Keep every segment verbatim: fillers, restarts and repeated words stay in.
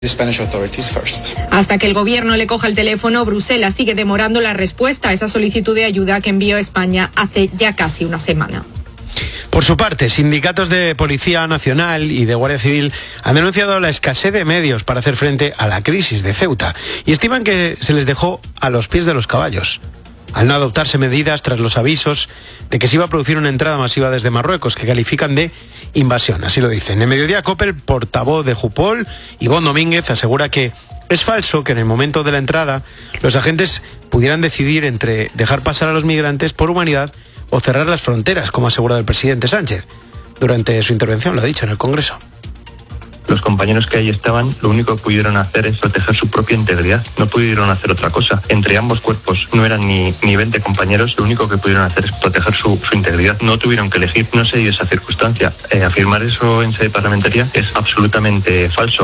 Hasta que el gobierno le coja el teléfono, Bruselas sigue demorando la respuesta a esa solicitud de ayuda que envió España hace ya casi una semana. Por su parte, sindicatos de Policía Nacional y de Guardia Civil han denunciado la escasez de medios para hacer frente a la crisis de Ceuta y estiman que se les dejó a los pies de los caballos, al no adoptarse medidas tras los avisos de que se iba a producir una entrada masiva desde Marruecos, que califican de invasión, así lo dicen. En Mediodía Cope, el portavoz de Jupol, Ivonne Domínguez, asegura que es falso que en el momento de la entrada los agentes pudieran decidir entre dejar pasar a los migrantes por humanidad o cerrar las fronteras, como ha asegurado el presidente Sánchez. Durante su intervención lo ha dicho en el Congreso. Los compañeros que ahí estaban, lo único que pudieron hacer es proteger su propia integridad. No pudieron hacer otra cosa. Entre ambos cuerpos no eran ni, ni veinte compañeros, lo único que pudieron hacer es proteger su, su integridad. No tuvieron que elegir, no se dio esa circunstancia. Eh, afirmar eso en sede parlamentaria es absolutamente falso.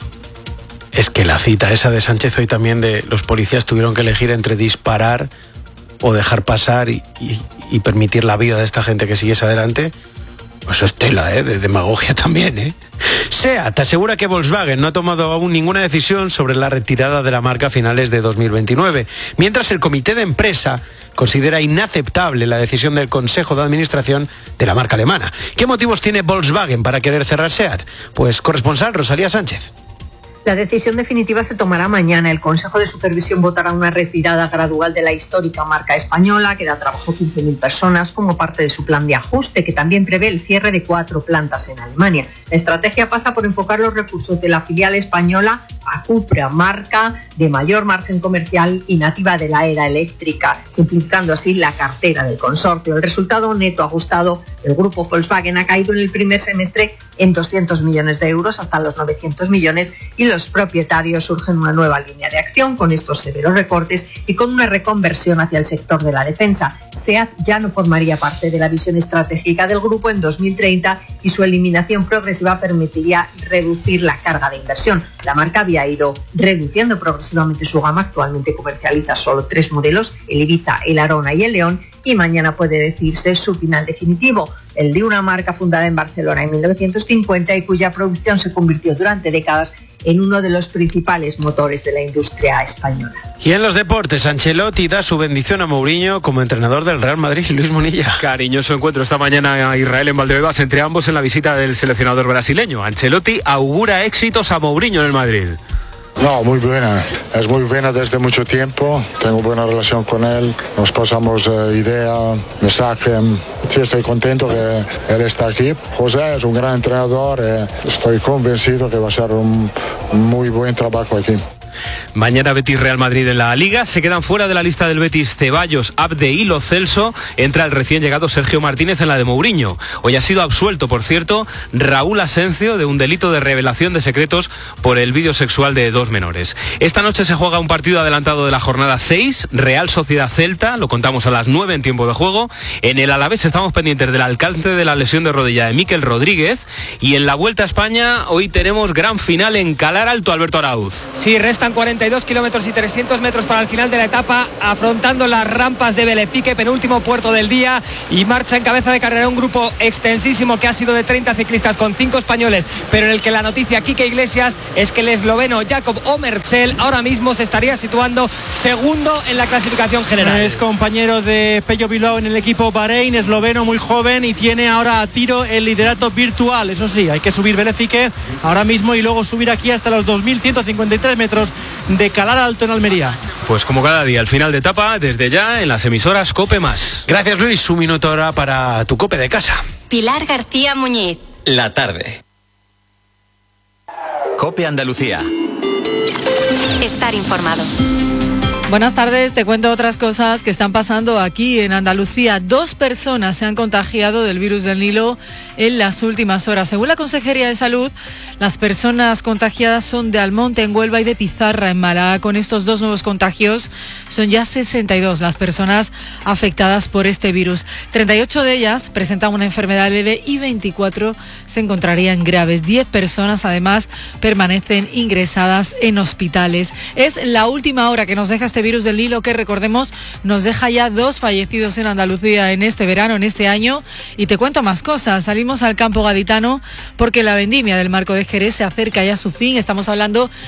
Es que la cita esa de Sánchez hoy también de los policías tuvieron que elegir entre disparar o dejar pasar y, y, y permitir la vida de esta gente que siguiese adelante. Eso es tela, ¿eh? De demagogia también, ¿eh? SEAT asegura que Volkswagen no ha tomado aún ninguna decisión sobre la retirada de la marca a finales de dos mil veintinueve, mientras el comité de empresa considera inaceptable la decisión del Consejo de Administración de la marca alemana. ¿Qué motivos tiene Volkswagen para querer cerrar SEAT? Pues corresponsal Rosalía Sánchez. La decisión definitiva se tomará mañana. El Consejo de Supervisión votará una retirada gradual de la histórica marca española, que da trabajo a quince mil personas, como parte de su plan de ajuste, que también prevé el cierre de cuatro plantas en Alemania. La estrategia pasa por enfocar los recursos de la filial española a Cupra, marca de mayor margen comercial y nativa de la era eléctrica, simplificando así la cartera del consorcio. El resultado neto ajustado del grupo Volkswagen ha caído en el primer semestre en doscientos millones de euros hasta los novecientos millones, y los propietarios surgen una nueva línea de acción con estos severos recortes y con una reconversión hacia el sector de la defensa. SEAT ya no formaría parte de la visión estratégica del grupo en dos mil treinta y su eliminación progresiva permitiría reducir la carga de inversión. La marca había ido reduciendo progresivamente su gama, actualmente comercializa solo tres modelos, el Ibiza, el Arona y el León, y mañana puede decirse su final definitivo, el de una marca fundada en Barcelona en mil novecientos cincuenta y cuya producción se convirtió durante décadas en uno de los principales motores de la industria española. Y en los deportes, Ancelotti da su bendición a Mourinho como entrenador del Real Madrid. Luis Munilla. Cariñoso encuentro esta mañana a Israel en Valdebebas entre ambos en la visita del seleccionador brasileño. Ancelotti augura éxitos a Mourinho en el Madrid. No, muy buena, es muy buena desde mucho tiempo, tengo buena relación con él, nos pasamos uh, idea, mensaje, sí, estoy contento que él está aquí. José es un gran entrenador, eh, estoy convencido que va a ser un, un muy buen trabajo aquí. Mañana Betis Real Madrid en la Liga. Se quedan fuera de la lista del Betis Ceballos, Abde y Lo Celso. Entra el recién llegado Sergio Martínez en la de Mourinho. Hoy ha sido absuelto, por cierto, Raúl Asencio de un delito de revelación de secretos por el vídeo sexual de dos menores. Esta noche se juega un partido adelantado de la jornada seis, Real Sociedad Celta, lo contamos a las nueve en tiempo de juego. En el Alavés estamos pendientes del alcance de la lesión de rodilla de Mikel Rodríguez. Y en la Vuelta a España hoy tenemos gran final en Calar Alto, Alberto Arauz. Sí, restan cuarenta y dos kilómetros y trescientos metros para el final de la etapa, afrontando las rampas de Belefique, penúltimo puerto del día, y marcha en cabeza de carrera un grupo extensísimo que ha sido de treinta ciclistas con cinco españoles, pero en el que la noticia, Quique Iglesias, es que el esloveno Jakob Omerzel ahora mismo se estaría situando segundo en la clasificación general. Es compañero de Pello Bilbao en el equipo Bahrein, esloveno muy joven, y tiene ahora a tiro el liderato virtual. Eso sí, hay que subir Belefique ahora mismo y luego subir aquí hasta los dos mil ciento cincuenta y tres metros de Calar Alto en Almería. Pues como cada día, al final de etapa, desde ya en las emisoras COPE más. Gracias, Luis. Un minuto ahora para tu COPE de casa. Pilar García Muñiz. La tarde. COPE Andalucía. Estar informado. Buenas tardes, te cuento otras cosas que están pasando aquí en Andalucía. Dos personas se han contagiado del virus del Nilo en las últimas horas. Según la Consejería de Salud, las personas contagiadas son de Almonte en Huelva y de Pizarra en Málaga. Con estos dos nuevos contagios son ya sesenta y dos las personas afectadas por este virus. treinta y ocho de ellas presentan una enfermedad leve y veinticuatro se encontrarían graves. diez personas además permanecen ingresadas en hospitales. Es la última hora que nos deja este este virus del Nilo que, recordemos, nos deja ya dos fallecidos en Andalucía en este verano, en este año. Y te cuento más cosas. Salimos al campo gaditano porque la vendimia del Marco de Jerez se acerca ya a su fin. Estamos hablando